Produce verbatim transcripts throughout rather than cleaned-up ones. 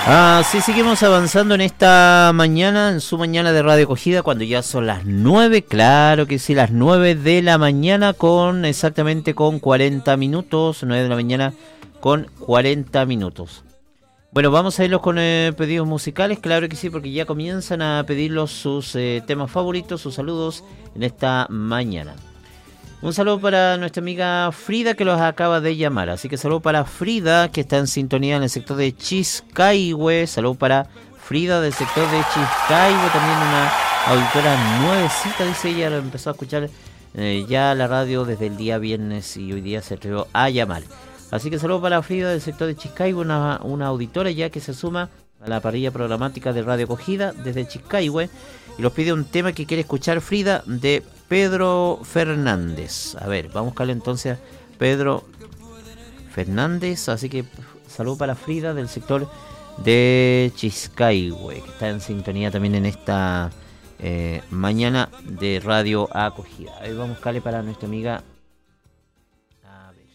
Así seguimos avanzando en esta mañana, en su mañana de Radio Acogida, cuando ya son las nueve, claro que sí, las nueve de la mañana con exactamente con cuarenta minutos, nueve de la mañana con cuarenta minutos. Bueno, vamos a irlos con eh, pedidos musicales, claro que sí, porque ya comienzan a pedirlos sus eh, temas favoritos, sus saludos en esta mañana. Un saludo para nuestra amiga Frida que los acaba de llamar. Así que saludo para Frida que está en sintonía en el sector de Chiscaihue. Saludo para Frida del sector de Chiscaihue. También una auditora nuevecita, dice ella. Lo empezó a escuchar eh, ya la radio desde el día viernes y hoy día se atrevió a llamar. Así que saludo para Frida del sector de Chiscaihue, una, una auditora ya que se suma a la parrilla programática de Radio Acogida desde Chiscaihue. Y nos pide un tema que quiere escuchar Frida de Pedro Fernández. A ver, vamos a buscarle entonces a Pedro Fernández. Así que saludo para Frida del sector de Chiscaihue, que está en sintonía también en esta eh, mañana de Radio Acogida. A ver, vamos a buscarle para nuestra amiga. A ver.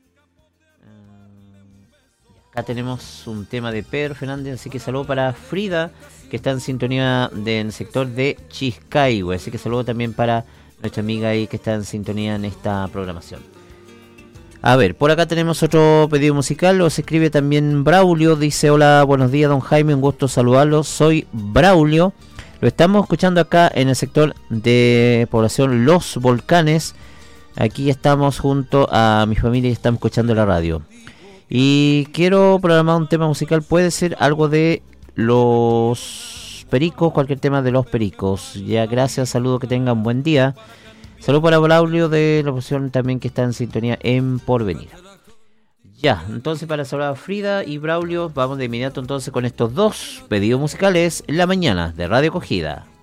Um, acá tenemos un tema de Pedro Fernández, así que saludo para Frida, que está en sintonía del sector de Chiscaihue. Así que saludo también para nuestra amiga ahí que está en sintonía en esta programación. A ver, por acá tenemos otro pedido musical. Los escribe también Braulio. Dice: hola, buenos días, don Jaime, un gusto saludarlo. Soy Braulio. Lo estamos escuchando acá en el sector de población Los Volcanes. Aquí estamos junto a mi familia y estamos escuchando la radio. Y quiero programar un tema musical. Puede ser algo de Los Pericos, cualquier tema de Los Pericos. Ya, gracias, saludo, que tengan buen día. Saludo para Braulio de la posición también que está en sintonía en Porvenir. Ya, entonces para saludar a Frida y Braulio, vamos de inmediato entonces con estos dos pedidos musicales en la mañana de Radio Acogida.